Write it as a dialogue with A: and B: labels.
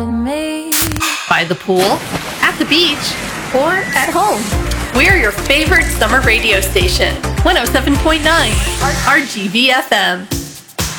A: By the pool, at the beach, or at home. We're your favorite summer radio station, 107.9 RGVFM.